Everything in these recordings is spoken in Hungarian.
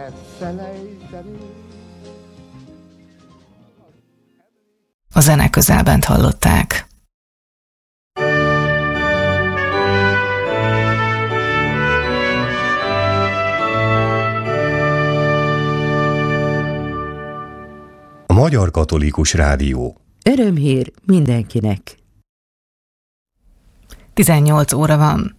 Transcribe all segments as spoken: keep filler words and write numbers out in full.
lehet felejteni. A zene közelbent hallották. A Magyar Katolikus Rádió. Örömhír mindenkinek. tizennyolc óra van.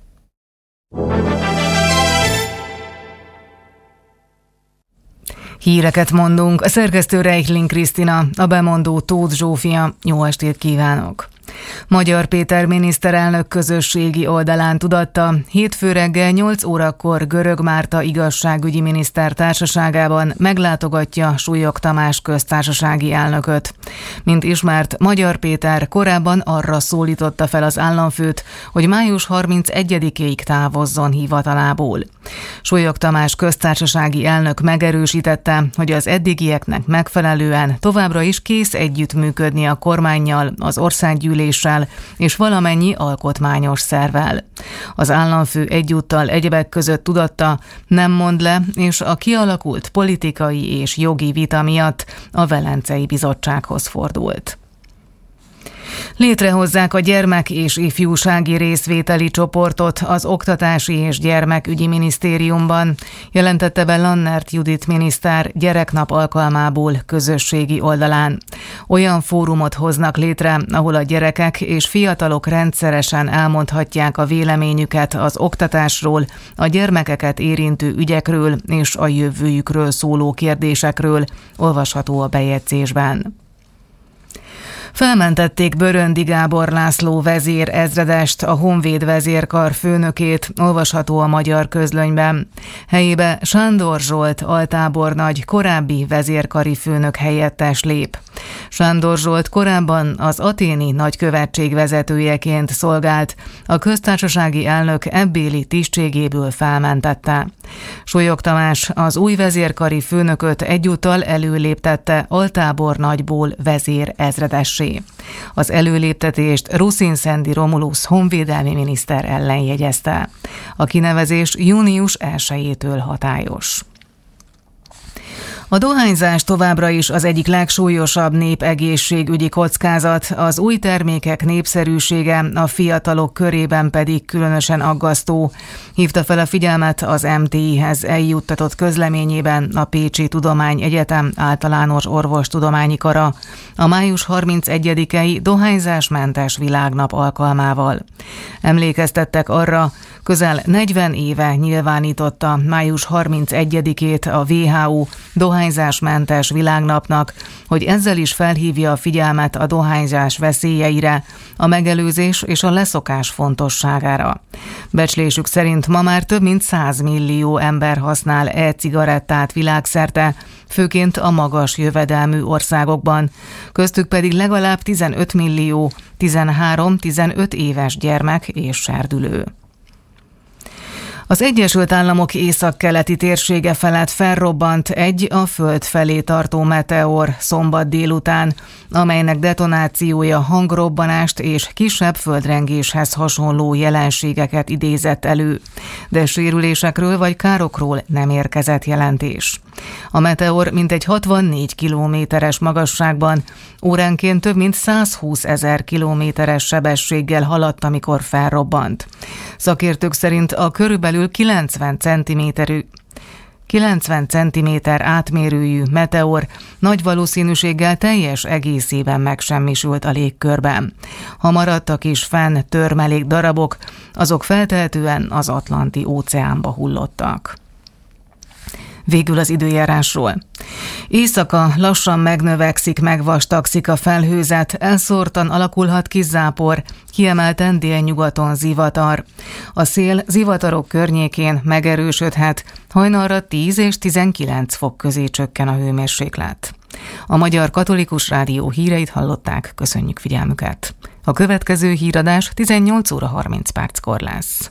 Híreket mondunk, a szerkesztő Reichling Krisztina, a bemondó Tóth Zsófia. Jó estét kívánok! Magyar Péter miniszterelnök közösségi oldalán tudatta, hétfő reggel nyolc órakor Görög Márta igazságügyi miniszter társaságában meglátogatja Súlyog Tamás köztársasági elnököt. Mint ismert, Magyar Péter korábban arra szólította fel az államfőt, hogy május harmincegyedikéig távozzon hivatalából. Súlyog Tamás köztársasági elnök megerősítette, hogy az eddigieknek megfelelően továbbra is kész együttműködni a kormánnyal, az országgyűléssel és valamennyi alkotmányos szervvel. Az államfő egyúttal egyebek között tudatta, nem mond le, és a kialakult politikai és jogi vita miatt a Velencei Bizottsághoz fordult. Létrehozzák a gyermek- és ifjúsági részvételi csoportot az Oktatási és Gyermekügyi Minisztériumban, jelentette be Lannert Judit miniszter gyereknap alkalmából közösségi oldalán. Olyan fórumot hoznak létre, ahol a gyerekek és fiatalok rendszeresen elmondhatják a véleményüket az oktatásról, a gyermekeket érintő ügyekről és a jövőjükről szóló kérdésekről, olvasható a bejegyzésben. Felmentették Böröndi Gábor László vezér ezredest, a Honvéd vezérkar főnökét, olvasható a Magyar Közlönyben. Helyébe Sándor Zsolt altábornagy, korábbi vezérkari főnök helyettes lép. Sándor Zsolt korábban az athéni nagykövetség vezetőjeként szolgált, a köztársasági elnök ebbéli tisztségéből felmentette. Súlyog Tamás az új vezérkari főnököt egyúttal előléptette altábornagyból vezér ezredessé. Az előléptetést Ruszin Szendi Romulusz honvédelmi miniszter ellen jegyezte. A kinevezés június elsejétől hatályos. A dohányzás továbbra is az egyik legsúlyosabb népegészségügyi kockázat, az új termékek népszerűsége a fiatalok körében pedig különösen aggasztó. Hívta fel a figyelmet az em té i-hez eljuttatott közleményében a Pécsi Tudományegyetem általános orvostudományi kara a május harmincegyedikei dohányzásmentes világnap alkalmával. Emlékeztettek arra, közel negyven éve nyilvánította május harmincegyedikét a vé há o dohányzásmentes világnapnak, hogy ezzel is felhívja a figyelmet a dohányzás veszélyeire, a megelőzés és a leszokás fontosságára. Becslésük szerint ma már több mint száz millió ember használ e-cigarettát világszerte, főként a magas jövedelmű országokban, köztük pedig legalább tizenöt millió tizenhárom-tizenöt éves gyermek és serdülő. Az Egyesült Államok északkeleti térsége felett felrobbant egy a Föld felé tartó meteor szombat délután, amelynek detonációja hangrobbanást és kisebb földrengéshez hasonló jelenségeket idézett elő, de sérülésekről vagy károkról nem érkezett jelentés. A meteor mintegy hatvannégy kilométeres magasságban óránként több mint százhúszezer kilométeres sebességgel haladt, amikor felrobbant. Szakértők szerint a körülbelül kilencven centiméterű kilencven centiméter átmérőjű meteor nagy valószínűséggel teljes egészében megsemmisült a légkörben. Ha maradtak is fenn törmelék darabok, azok feltehetően az Atlanti-óceánba hullottak. Végül az időjárásról. Éjszaka lassan megnövekszik, megvastagszik a felhőzet, elszórtan alakulhat kis zápor, kiemelten délnyugaton zivatar. A szél zivatarok környékén megerősödhet, hajnalra tíz és tizenkilenc fok közé csökken a hőmérséklet. A Magyar Katolikus Rádió híreit hallották, köszönjük figyelmüket. A következő híradás tizennyolc óra harminc perckor lesz.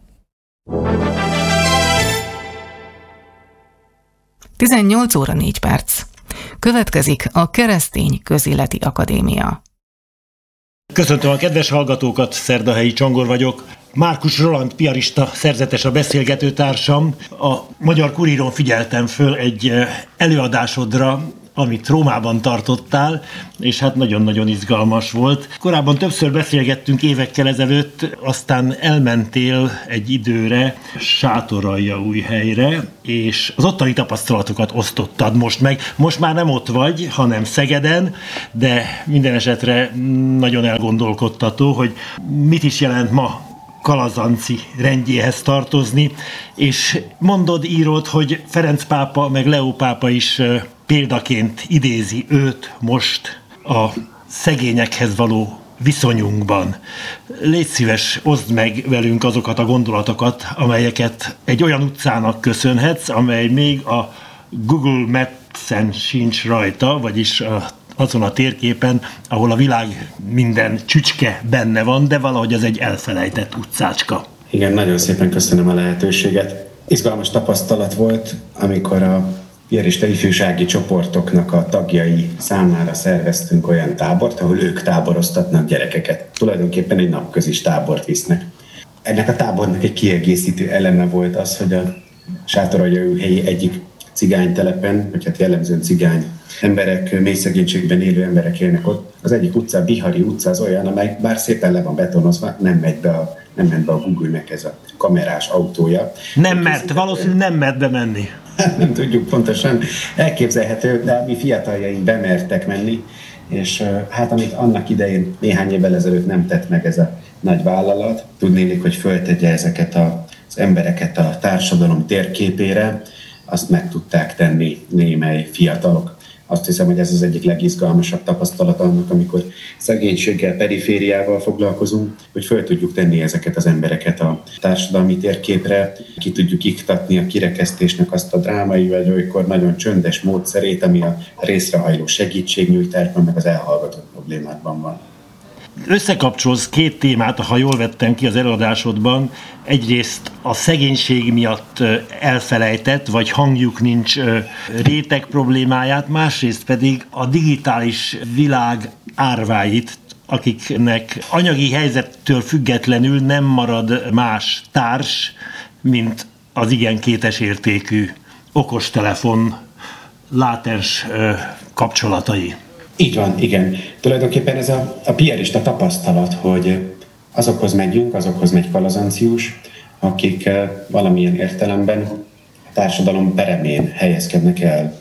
tizennyolc óra négy perc. Következik a Keresztény Közéleti Akadémia. Köszöntöm a kedves hallgatókat, Szerdahelyi Csongor vagyok. Márkus Roland piarista szerzetes a beszélgetőtársam. A Magyar Kuríron figyeltem föl egy előadásodra, amit Rómában tartottál, és hát nagyon-nagyon izgalmas volt. Korábban többször beszélgettünk évekkel ezelőtt, aztán elmentél egy időre Sátoraljaújhelyre, és az ottani tapasztalatokat osztottad most meg. Most már nem ott vagy, hanem Szegeden, de minden esetre nagyon elgondolkodtató, hogy mit is jelent ma Kalazanci rendjéhez tartozni, és mondod, írod, hogy Ferenc pápa meg Leó pápa is példaként idézi őt most a szegényekhez való viszonyunkban. Légy szíves, oszd meg velünk azokat a gondolatokat, amelyeket egy olyan utcának köszönhetsz, amely még a Google Maps-en sincs rajta, vagyis a azon a térképen, ahol a világ minden csücske benne van, de valahogy ez egy elfelejtett utcácska. Igen, nagyon szépen köszönöm a lehetőséget. Izgalmas tapasztalat volt, amikor a piarista ifjúsági csoportoknak a tagjai számára szerveztünk olyan tábort, ahol ők táboroztatnak gyerekeket. Tulajdonképpen egy napközis tábort visznek. Ennek a tábornak egy kiegészítő eleme volt az, hogy a Sátoraljaújhelyi egyik cigánytelepen, vagy hát jellemzően cigány emberek, mély szegénységben élő emberek élnek ott. Az egyik utca, a Bihari utca az olyan, amely bár szépen le van betonozva, nem megy be a, nem ment be a Google-nek ez a kamerás autója. Nem mert, valószínűleg nem mert bemenni. Hát nem tudjuk pontosan, elképzelhető, de mi fiataljaink bemertek menni, és hát amit annak idején néhány évvel ezelőtt nem tett meg ez a nagy vállalat, tudnélik, hogy föltegye ezeket az embereket a társadalom térképére, azt meg tudták tenni némely fiatalok. Azt hiszem, hogy ez az egyik legizgalmasabb tapasztalat annak, amikor szegénységgel, perifériával foglalkozunk, hogy föl tudjuk tenni ezeket az embereket a társadalmi térképre, ki tudjuk iktatni a kirekesztésnek azt a drámai, vagy olykor nagyon csöndes módszerét, ami a részrehajló segítségnyújtásban, meg az elhallgatott problémákban van. Összekapcsolsz két témát, ha jól vettem ki az előadásodban. Egyrészt a szegénység miatt elfelejtett, vagy hangjuk nincs réteg problémáját, másrészt pedig a digitális világ árváit, akiknek anyagi helyzettől függetlenül nem marad más társ, mint az igen kétesértékű okostelefon látens kapcsolatai. Így van, igen. Tulajdonképpen ez a, a piarista tapasztalat, hogy azokhoz megyünk, azokhoz megy Kalazancius, akik valamilyen értelemben a társadalom peremén helyezkednek el.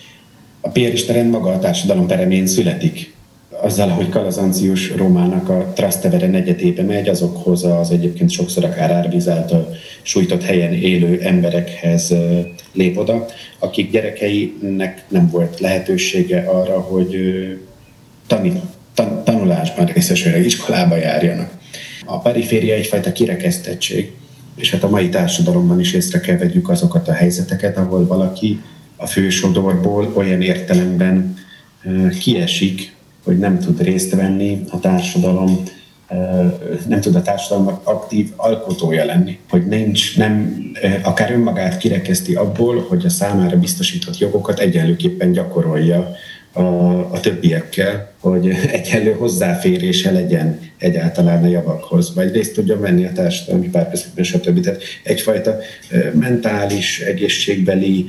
A piarista rend maga a társadalom peremén születik. Azzal, hogy Kalazancius Rómának a Trastevere negyedébe megy, azokhoz az egyébként sokszor akár árvíz által sújtott helyen élő emberekhez lép oda, akik gyerekeinek nem volt lehetősége arra, hogy tanít, tan, tanulásban részesüljenek, iskolába járjanak. A periféria egyfajta kirekesztettség, és hát a mai társadalomban is észre kell vegyük azokat a helyzeteket, ahol valaki a fősodorból olyan értelemben kiesik, hogy nem tud részt venni a társadalom, nem tud a társadalomnak aktív alkotója lenni, hogy nincs, nem, akár önmagát kirekeszti abból, hogy a számára biztosított jogokat egyenlőképpen gyakorolja a, a többiekkel, hogy egyenlő hozzáférése legyen egyáltalán a javakhoz, vagy részt tudjon venni a társadalmi párbeszédben, stb. Tehát egyfajta mentális, egészségbeli,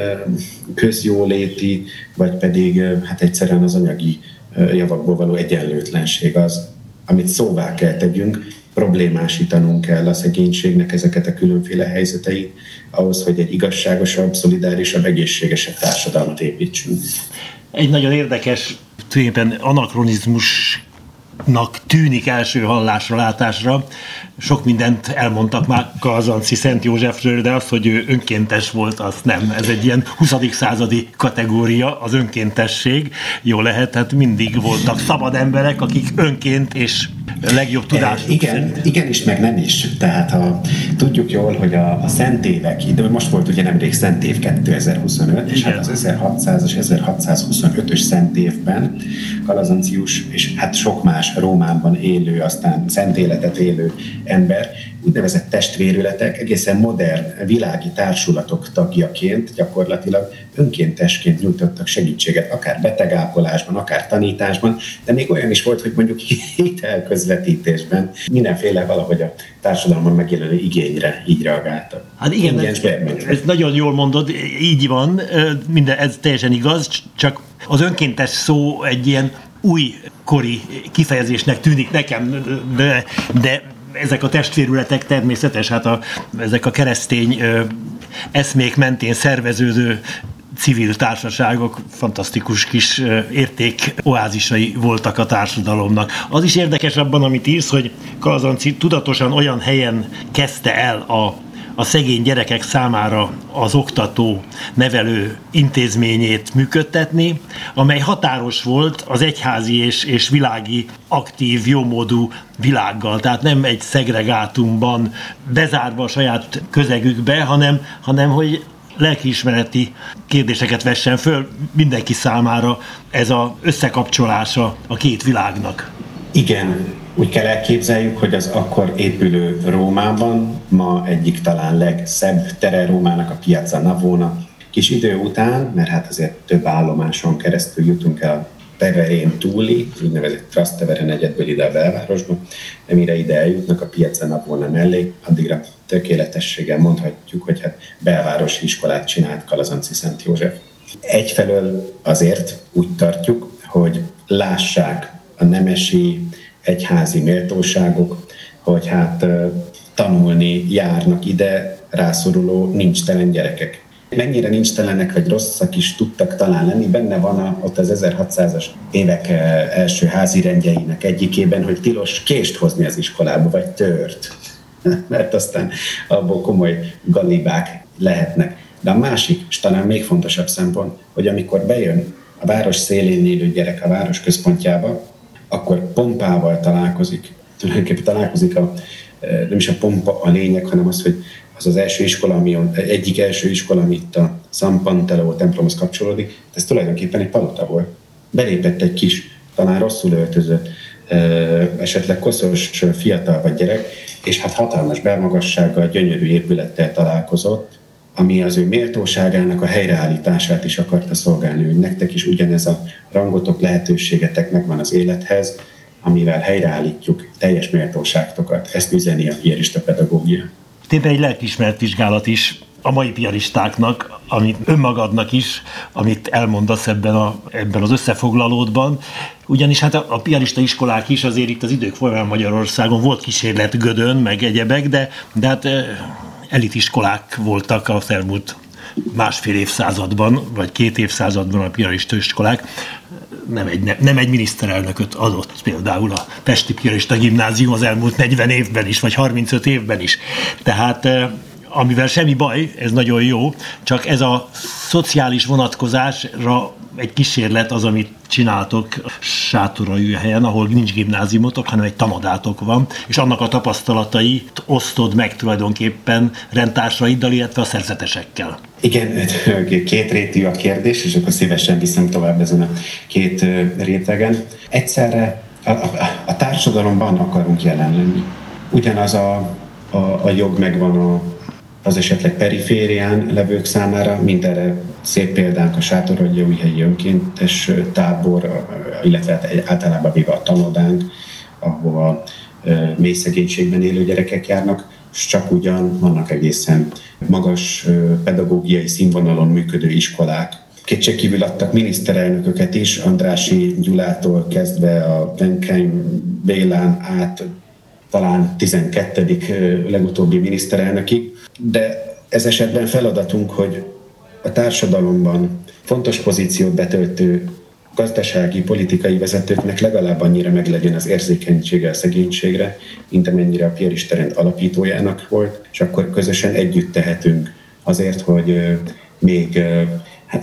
közjóléti, vagy pedig hát egyszerűen az anyagi javakból való egyenlőtlenség az, amit szóvá kell tegyünk, problémásítanunk kell a szegénységnek ezeket a különféle helyzeteit, ahhoz, hogy egy igazságosabb, szolidárisabb, egészségesebb társadalmat építsünk. Egy nagyon érdekes, tulajdonképpen anakronizmusnak tűnik első hallásra, látásra. Sok mindent elmondtak már Kalazanci Szent Józsefről, de az, hogy ő önkéntes volt, azt nem. Ez egy ilyen huszadik századi kategória, az önkéntesség. Jó lehet, hát mindig voltak szabad emberek, akik önként és legjobb tudásuk. Igen, igen is, meg nem is. Tehát ha tudjuk jól, hogy a, a szentévek, de most volt ugye nemrég szentév kétezer-huszonöt, és hát az ezerhatszázas, ezerhatszázhuszonötös szentévben Kalazancius, és hát sok más Rómában élő, aztán szent életet élő ember úgynevezett testvérületek, egészen modern világi társulatok tagjaként gyakorlatilag önkéntesként nyújtottak segítséget, akár betegápolásban, akár tanításban, de még olyan is volt, hogy mondjuk hitelközvetítésben mindenféle valahogy a társadalomban megjelenő igényre így reagáltak. Hát igen, ez, ez nagyon jól mondod, így van, minden, ez teljesen igaz, csak az önkéntes szó egy ilyen újkori kifejezésnek tűnik nekem, de, de ezek a testvérületek természetes, hát a, ezek a keresztény ö, eszmék mentén szerveződő civil társaságok fantasztikus kis ö, értékoázisai voltak a társadalomnak. Az is érdekes abban, amit írsz, hogy Kalazanci tudatosan olyan helyen kezdte el a a szegény gyerekek számára az oktató, nevelő intézményét működtetni, amely határos volt az egyházi és, és világi, aktív, jómódú világgal. Tehát nem egy szegregátumban bezárva a saját közegükbe, hanem, hanem hogy lelkiismereti kérdéseket vessen föl mindenki számára ez az összekapcsolása a két világnak. Igen, úgy kell elképzeljük, hogy az akkor épülő Rómában, ma egyik talán legszebb tere Rómának a Piazza Navona. Kis idő után, mert hát azért több állomáson keresztül jutunk el a Teverén túli, úgynevezett Trastevere negyedből ide a belvárosba, de mire ide eljutnak a Piazza Navona mellé, addigra tökéletességgel mondhatjuk, hogy hát belvárosi iskolát csinált Kalazanci Szent József. Egyfelől azért úgy tartjuk, hogy lássák a nemesi, egyházi méltóságok, hogy hát tanulni járnak ide rászoruló nincstelen gyerekek. Mennyire nincstelenek vagy rosszak is tudtak talán lenni, benne van a, ott az ezerhatszázas évek első házirendjeinek egyikében, hogy tilos kést hozni az iskolába, vagy tört, mert aztán abból komoly galibák lehetnek. De a másik, és talán még fontosabb szempont, hogy amikor bejön a város szélén élő gyerek a város központjába, akkor pompával találkozik. Tulajdonképpen találkozik, a, nem is a pompa a lényeg, hanem az, hogy az az első iskola, ami egyik első iskola, ami itt a San Panteleó templomhoz kapcsolódik, ez tulajdonképpen egy palota volt. Belépett egy kis, talán rosszul öltözött, esetleg koszos fiatal vagy gyerek, és hát hatalmas belmagassággal, gyönyörű épülettel találkozott, ami az ő méltóságának a helyreállítását is akarta szolgálni, hogy nektek is ugyanez a rangotok, lehetőségetek megvan az élethez, amivel helyreállítjuk teljes méltóságtokat. Ezt üzeni a piarista pedagógia. Tényleg egy lelkiismeret vizsgálat is a mai piaristáknak, amit önmagadnak is, amit elmondasz ebben, a, ebben az összefoglalódban. Ugyanis hát a, a piarista iskolák is azért itt az idők folyamán Magyarországon volt kísérlet Gödön, meg egyebek, de, de hát elitiskolák voltak az elmúlt másfél évszázadban, vagy két évszázadban a piarista iskolák. Nem egy, ne, nem egy miniszterelnököt adott például a Pesti Piarista Gimnázium az elmúlt negyven évben is, vagy harmincöt évben is. Tehát amivel semmi baj, ez nagyon jó, csak ez a szociális vonatkozásra egy kísérlet az, amit csináltok Sátoraljahelyen, ahol nincs gimnáziumotok, hanem egy tanodátok van, és annak a tapasztalatait osztod meg tulajdonképpen rendtársaiddal, illetve a szerzetesekkel. Igen, kétrétű a kérdés, és akkor szívesen viszem tovább ezen a két rétegen. Egyszerre a, a, a társadalomban akarunk jelen lenni. Ugyanaz a, a, a jog megvan a az esetleg periférián levők számára, mint erre szép példánk a Sátoraljaújhelyi önkéntes tábor, illetve általában véve a tanodánk, ahova mély szegénységben élő gyerekek járnak, és csak ugyan vannak egészen magas pedagógiai színvonalon működő iskolák. Kétségkívül adtak miniszterelnököket is, Andrássy Gyulától kezdve a Benkeim Bélán át talán tizenkettedik legutóbbi miniszterelnökig, de ez esetben feladatunk, hogy a társadalomban fontos pozíciót betöltő gazdasági, politikai vezetőknek legalább annyira meglegyen az érzékenysége a szegénységre, mint amennyire a piarista rend alapítójának volt, és akkor közösen együtt tehetünk azért, hogy még hát,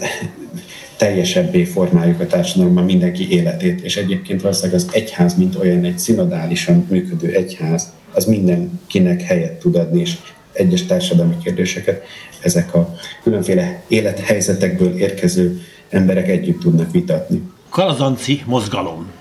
teljesebbé formáljuk a társadalomban mindenki életét, és egyébként valószínűleg az egyház, mint olyan egy szinodálisan működő egyház, az mindenkinek helyet tud adni, és egyes társadalmi kérdéseket ezek a különféle élethelyzetekből érkező emberek együtt tudnak vitatni. Kalazanci mozgalom.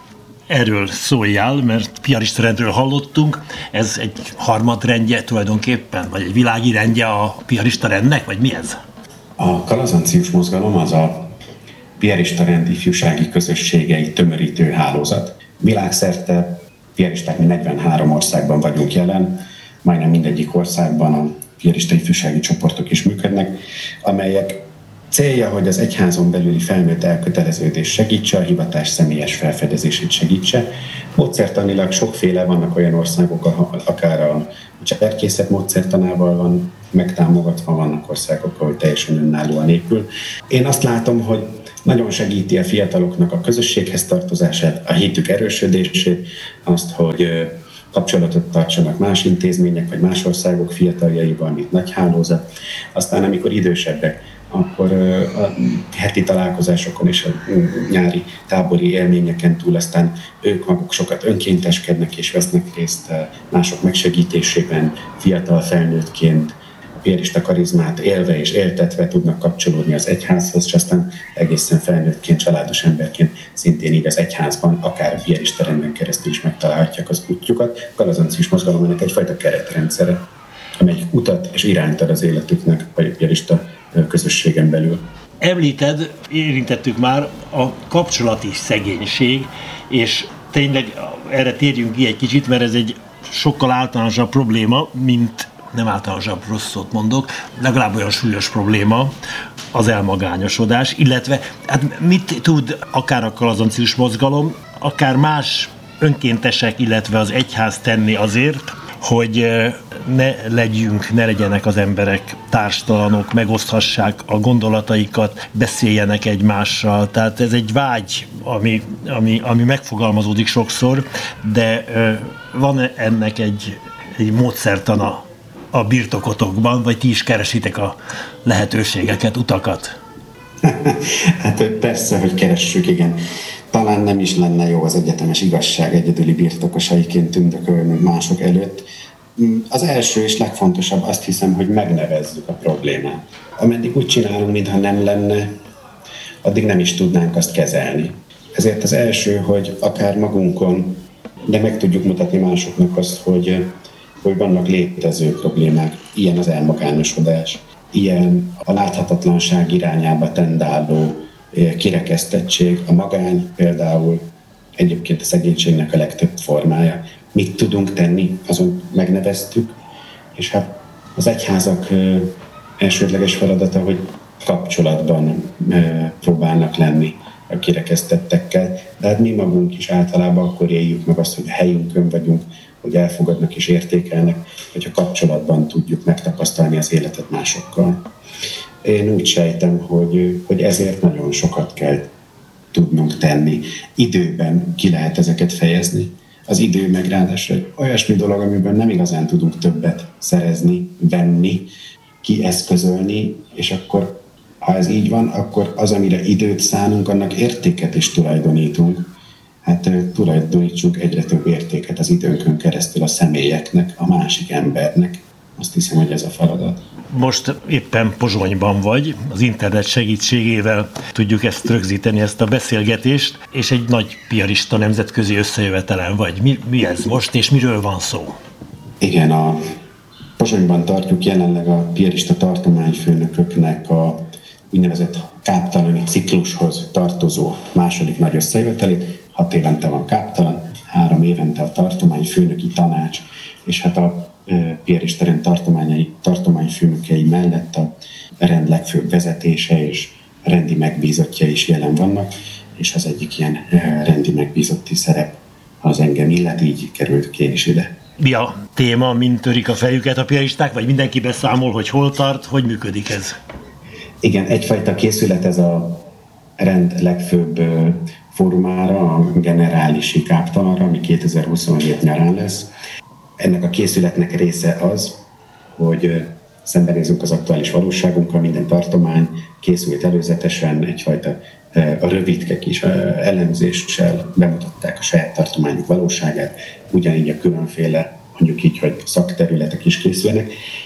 erről szóljál, mert piarista rendről hallottunk, ez egy harmadrendje tulajdonképpen, vagy egy világi rendje a piarista rendnek, vagy mi ez? A kalazancius mozgalom az a piarista rend ifjúsági közösségei tömörítő hálózat. Világszerte piaristák mi negyvenhárom országban vagyunk jelen, majdnem mindegyik országban a piarista ifjúsági csoportok is működnek, amelyek célja, hogy az egyházon belüli felnőtt elköteleződés segítse, a hivatás személyes felfedezését segítse. Módszertanilag sokféle, vannak olyan országok, akár a cserkészet módszertanával van megtámogatva, vannak országok, ahol teljesen önállóan épül. Én azt látom, hogy nagyon segíti a fiataloknak a közösséghez tartozását, a hitük erősödését, azt, hogy kapcsolatot tartsanak más intézmények, vagy más országok fiataljaival, mint nagy hálózat. Aztán, amikor idősebbek, akkor a heti találkozásokon és a nyári tábori élményeken túl aztán ők maguk sokat önkénteskednek és vesznek részt mások megsegítésében, fiatal felnőttként a piarista karizmát élve és éltetve tudnak kapcsolódni az egyházhoz, és aztán egészen felnőttként, családos emberként szintén így az egyházban, akár a piarista renden keresztül is megtalálhatják az útjukat. A kalazancius mozgalom ennek egyfajta keretrendszere, amelyik utat és irányt ad az életüknek a piarista közösségen belül. Említed, érintettük már a kapcsolati szegénység, és tényleg erre térjünk ki egy kicsit, mert ez egy sokkal általánosabb probléma, mint nem általánosabb, rossz szót mondok, legalább olyan súlyos probléma az elmagányosodás, illetve hát mit tud akár a kalazancius mozgalom, akár más önkéntesek, illetve az egyház tenni azért, hogy ne legyünk, ne legyenek az emberek társtalanok, megoszthassák a gondolataikat, beszéljenek egymással. Tehát ez egy vágy, ami, ami, ami megfogalmazódik sokszor, de van ennek egy, egy módszertana a birtokotokban, vagy ti is keresitek a lehetőségeket, utakat? Hát persze, hogy keressük, igen. Talán nem is lenne jó az egyetemes igazság egyedüli birtokosaiként tündökölnünk mások előtt. Az első és legfontosabb, azt hiszem, hogy megnevezzük a problémát. Ameddig úgy csinálunk, mintha nem lenne, addig nem is tudnánk azt kezelni. Ezért az első, hogy akár magunkon, de meg tudjuk mutatni másoknak azt, hogy, hogy vannak létező problémák. Ilyen az elmagányosodás, ilyen a láthatatlanság irányába tendáló kirekesztettség, a magány például egyébként a szegénységnek a legtöbb formája. Mit tudunk tenni, azon megneveztük, és hát az egyházak elsődleges feladata, hogy kapcsolatban próbálnak lenni a kirekesztettekkel, de hát mi magunk is általában akkor éljük meg azt, hogy a helyünkön vagyunk, hogy elfogadnak és értékelnek, hogyha kapcsolatban tudjuk megtapasztalni az életet másokkal. Én úgy sejtem, hogy, hogy ezért nagyon sokat kell tudnunk tenni. Időben ki lehet ezeket fejezni. Az idő meg ráadásul egy olyasmi dolog, amiben nem igazán tudunk többet szerezni, venni, kieszközölni, és akkor, ha ez így van, akkor az, amire időt szánunk, annak értéket is tulajdonítunk. Hát tulajdonítsunk egyre több értéket az időnkön keresztül a személyeknek, a másik embernek. Azt hiszem, hogy ez a feladat. Most éppen Pozsonyban vagy, az internet segítségével tudjuk ezt rögzíteni, ezt a beszélgetést, és egy nagy piarista nemzetközi összejövetelen vagy. Mi, mi ez most, és miről van szó? Igen, a Pozsonyban tartjuk jelenleg a piarista tartományfőnököknek a úgynevezett káptalani ciklushoz tartozó második nagy összejövetelét. Hat évente van káptalan, három évente a tartományfőnöki tanács, és hát a piarista rend tartományai, tartományfőnökei mellett a rend legfőbb vezetése és rendi megbízottja is jelen vannak, és az egyik ilyen rendi megbízotti szerep az engem illet, így került én is ide. Mi a téma, mint törik a fejüket a piaristák, vagy mindenki beszámol, hogy hol tart, hogy működik ez? Igen, egyfajta készület ez a rend legfőbb fórumára, a generálisi káptalanra, ami kétezer-huszonhét nyarán lesz. Ennek a készületnek része az, hogy szembenézünk az aktuális valóságunkkal, minden tartomány készült előzetesen egyfajta a rövidke kis elemzéssel bemutatták a saját tartományuk valóságát, ugyanígy a különféle, mondjuk így, hogy szakterületek is készülnek,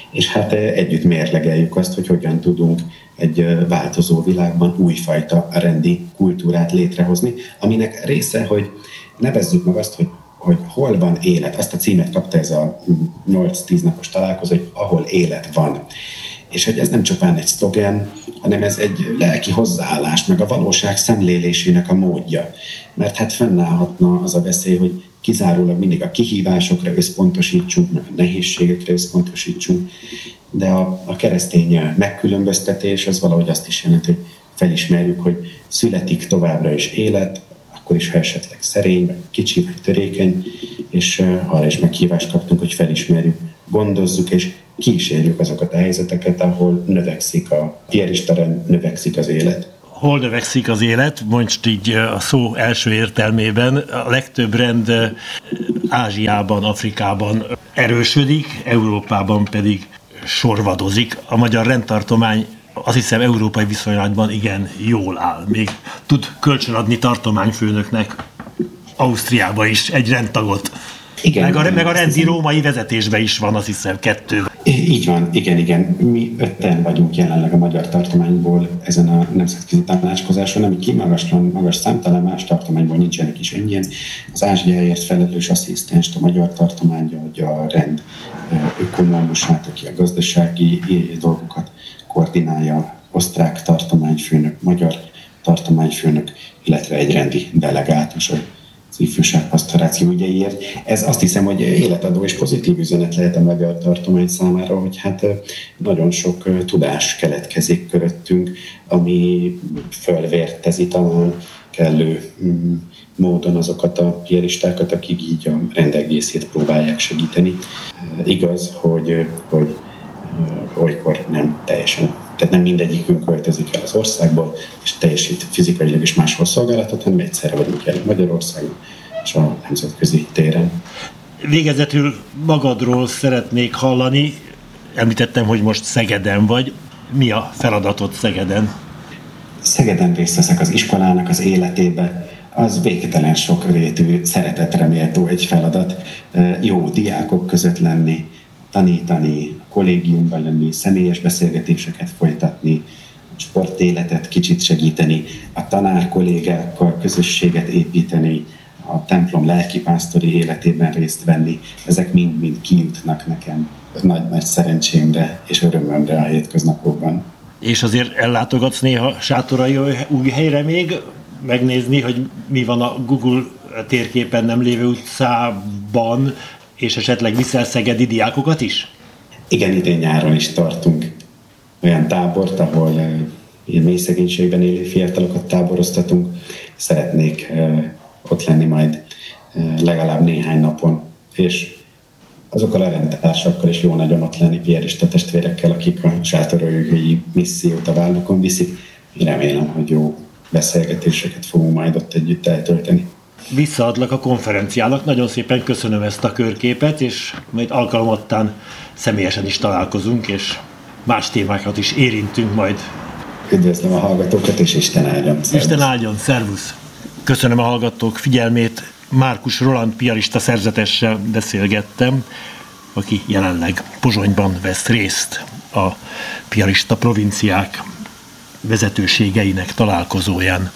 és hát együtt mérlegeljük azt, hogy hogyan tudunk egy változó világban újfajta rendi kultúrát létrehozni, aminek része, hogy nevezzük meg azt, hogy, hogy hol van élet. Azt a címet kapta ez a nyolc-tíz napos találkozó, hogy ahol élet van. És hogy ez nem csupán egy szlogen, hanem ez egy lelki hozzáállás, meg a valóság szemlélésének a módja. Mert hát fennállhatna az a veszély, hogy kizárólag mindig a kihívásokra összpontosítsunk, meg a nehézségekre összpontosítsunk, de a, a keresztény megkülönböztetés az valahogy azt is jelenti, hogy felismerjük, hogy születik továbbra is élet, akkor is, ha esetleg szerény, vagy kicsi, vagy törékeny, és arra is meghívást kaptunk, hogy felismerjük, gondozzuk, és kísérjük azokat a helyzeteket, ahol növekszik a pieristaren, növekszik az élet. Hol növekszik az élet? Most így a szó első értelmében a legtöbb rend Ázsiában, Afrikában erősödik, Európában pedig sorvadozik. A magyar rendtartomány azt hiszem európai viszonylatban igen jól áll. Még tud kölcsönadni tartományfőnöknek Ausztriába is egy rendtagot. Igen, meg, a, meg a rendi római vezetésben is van, azt hiszem, kettő. Így van, igen, igen. Mi ötten vagyunk jelenleg a magyar tartományból ezen a nemzetközi tanácskozáson, ami kimagaslan magas szám, talán más tartományból nincsenek is ennyien. Az Ázsiáért felelős asszisztenst a magyar tartományja, hogy a rend ökonómusát, aki a gazdasági dolgokat koordinálja, osztrák tartományfőnök, magyar tartományfőnök, illetve egy rendi delegátus, az ifjúságpasztoráció ügyeiért. Ez azt hiszem, hogy életadó és pozitív üzenet lehet a magyar tartomány számára, hogy hát nagyon sok tudás keletkezik köröttünk, ami fölvértezi talán kellő módon azokat a pieristákat, akik így a rend egészét próbálják segíteni. Igaz, hogy, hogy olykor nem teljesen. Tehát nem mindegyikünk költözik el az országból, és teljesít fizikailag is máshol szolgálatot, hanem egyszerre vagyunk jelen Magyarországon és a nemzetközi téren. Végezetül magadról szeretnék hallani. Említettem, hogy most Szegeden vagy. Mi a feladatod Szegeden? Szegeden részt veszek az iskolának az életébe. Az végtelen sokrétű, szeretetre méltó egy feladat. Jó diákok között lenni, tanítani, kollégiumban lenni, személyes beszélgetéseket folytatni, sportéletet kicsit segíteni, a tanár kollégákkal közösséget építeni, a templom lelkipásztori életében részt venni. Ezek mind-mind kijutnak nekem nagy-nagy szerencsémre és örömömre a hétköznapokban. És azért ellátogatsz néha Sátorai új helyre még, megnézni, hogy mi van a Google térképen nem lévő utcában, és esetleg viszel szegedi diákokat is? Igen, idén nyáron is tartunk olyan tábort, ahol uh, ilyen mély szegénységben élő fiatalokat táboroztatunk. Szeretnék uh, ott lenni majd uh, legalább néhány napon, és azokkal a rendtársakkal is jó nagyon ott lenni, pierista testvérekkel, akik a sátorói missziót a vállukon viszik. Én remélem, hogy jó beszélgetéseket fogunk majd ott együtt eltölteni. Visszaadlak a konferenciának, nagyon szépen köszönöm ezt a körképet, és majd alkalmattán személyesen is találkozunk, és más témákat is érintünk majd. Üdvözlöm a hallgatókat, és Isten áldjon. Isten áldjon, szervusz! Köszönöm a hallgatók figyelmét, Márkus Roland piarista szerzetessel beszélgettem, aki jelenleg Pozsonyban vesz részt a piarista provinciák vezetőségeinek találkozóján.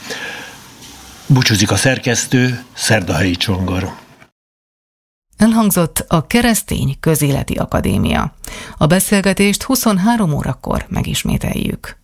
Búcsúzik a szerkesztő, Szerdahelyi Csongor. Elhangzott a Keresztény Közéleti Akadémia. A beszélgetést huszonhárom órakor megismételjük.